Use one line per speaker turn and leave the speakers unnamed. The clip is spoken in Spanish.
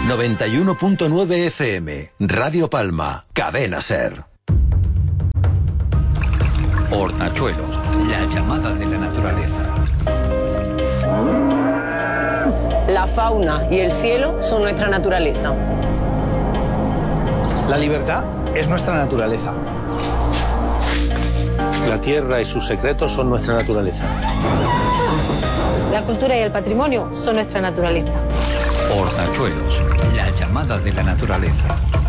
91.9 FM, Radio Palma, Cadena Ser. Hortachuelos, la llamada de la naturaleza.
La fauna y el cielo son nuestra naturaleza.
La libertad es nuestra naturaleza.
La tierra y sus secretos son nuestra naturaleza.
La cultura y el patrimonio son nuestra naturaleza.
Hortachuelos, la llamada de la naturaleza.